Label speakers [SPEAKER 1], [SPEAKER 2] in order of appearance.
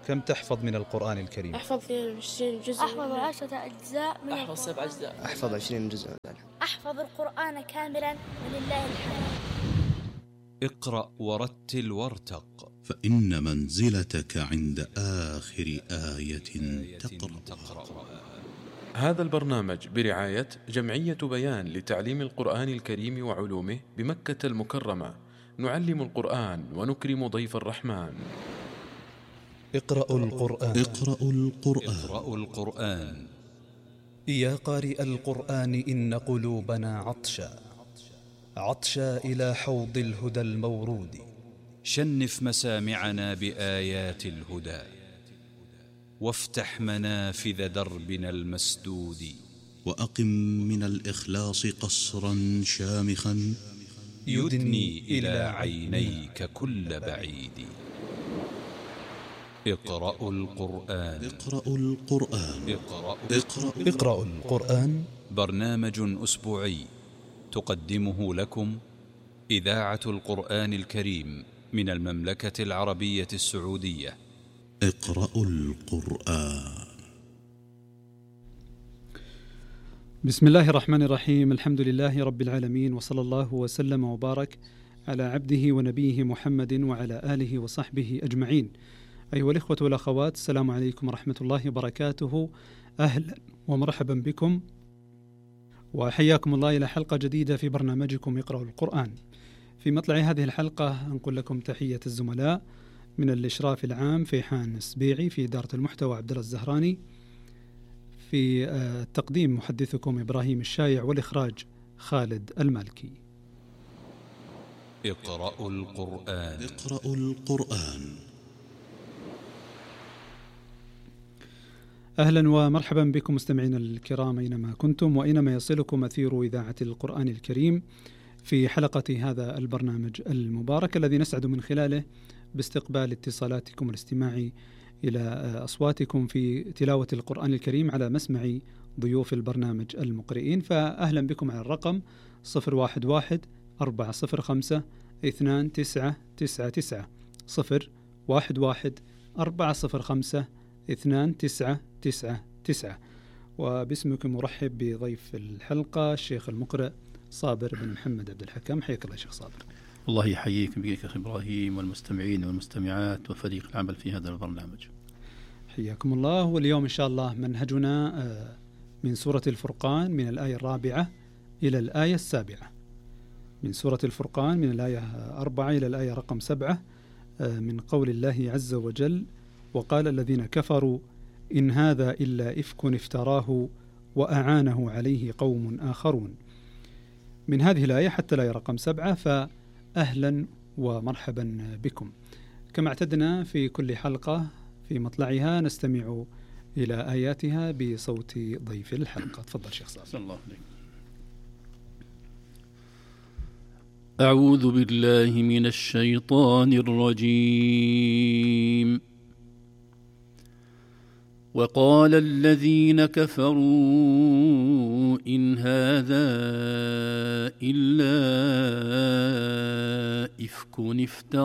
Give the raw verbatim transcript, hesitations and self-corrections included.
[SPEAKER 1] كم تحفظ من القرآن الكريم؟
[SPEAKER 2] أحفظ عشرين جزء.
[SPEAKER 3] أحفظ عشرة أجزاء من
[SPEAKER 4] أحفظ سبع أجزاء.
[SPEAKER 5] أحفظ عشرين جزء.
[SPEAKER 3] أحفظ القرآن كاملا ولله الحمد.
[SPEAKER 6] اقرأ ورتل وارتق،
[SPEAKER 7] فإن منزلتك عند آخر آية تقرأ.
[SPEAKER 8] هذا البرنامج برعاية جمعية بيان لتعليم القرآن الكريم وعلومه بمكة المكرمة. نعلم القرآن ونكرم ضيف الرحمن.
[SPEAKER 1] اقرأوا القرآن.
[SPEAKER 7] اقرأوا القرآن.
[SPEAKER 6] اقرأوا القرآن.
[SPEAKER 1] يا قارئ القرآن إن قلوبنا عطشا عطشا إلى حوض الهدى المورود.
[SPEAKER 6] شنف مسامعنا بآيات الهدى، وافتح منافذ دربنا المسدود.
[SPEAKER 7] وأقم من الإخلاص قصرا شامخا
[SPEAKER 6] يدني إلى عينيك كل بعيد. اقرأوا القرآن.
[SPEAKER 7] اقرأوا القرآن.
[SPEAKER 6] اقرأوا,
[SPEAKER 1] اقرأوا, اقرأوا القرآن.
[SPEAKER 6] برنامج أسبوعي تقدمه لكم إذاعة القرآن الكريم من المملكة العربية السعودية.
[SPEAKER 7] اقرأوا القرآن.
[SPEAKER 9] بسم الله الرحمن الرحيم. الحمد لله رب العالمين، وصلى الله وسلم وبارك على عبده ونبيه محمد وعلى آله وصحبه أجمعين. أيها الإخوة والأخوات، السلام عليكم ورحمة الله وبركاته. أهلا ومرحبا بكم وحياكم الله إلى حلقة جديدة في برنامجكم اقرأوا القرآن. في مطلع هذه الحلقة أنقل لكم تحية الزملاء من الإشراف العام فيحان السبيعي، في إدارة المحتوى عبد الله الزهراني، في التقديم محدثكم إبراهيم الشايع، والإخراج خالد المالكي.
[SPEAKER 6] اقرأوا القرآن.
[SPEAKER 7] اقرأوا القرآن.
[SPEAKER 9] أهلا ومرحبا بكم مستمعينا الكرام أينما كنتم وأينما يصلكم أثير إذاعة القرآن الكريم، في حلقة هذا البرنامج المبارك الذي نسعد من خلاله باستقبال اتصالاتكم والاستماع إلى أصواتكم في تلاوة القرآن الكريم على مسمع ضيوف البرنامج المقرئين. فأهلا بكم على الرقم صفر واحد واحد أربعة صفر خمسة اثنان تسعة تسعة تسعة صفر واحد واحد أربعة صفر خمسة اثنان تسعة تسعة تسعة. وباسمكم مرحب بضيف الحلقة الشيخ المقرئ صابر بن محمد عبد الحكم. حياك الله شيخ صابر.
[SPEAKER 10] الله يحييك بك أخي إبراهيم والمستمعين والمستمعات وفريق العمل في هذا البرنامج.
[SPEAKER 9] حياكم الله. واليوم إن شاء الله منهجنا من سورة الفرقان من الآية الرابعة إلى الآية السابعة. من سورة الفرقان من الآية أربعة إلى الآية رقم سبعة، من قول الله عز وجل: وقال الذين كفروا إن هذا إلا إفك افتراه وأعانه عليه قوم آخرون. من هذه الآية حتى الآية رقم سبعة، فأهلا ومرحبا بكم. كما اعتدنا في كل حلقة في مطلعها نستمع إلى آياتها بصوت ضيف الحلقة. تفضل شيخ صالح.
[SPEAKER 10] الله عليك. أعوذ بالله من الشيطان الرجيم. وقال الذين كفروا إن هذا إلا إفك افتراه